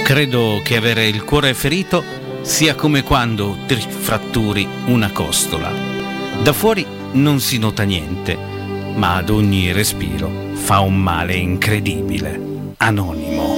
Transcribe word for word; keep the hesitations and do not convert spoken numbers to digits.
Credo che avere il cuore ferito sia come quando ti fratturi una costola. Da fuori non si nota niente, ma ad ogni respiro fa un male incredibile. Anonimo.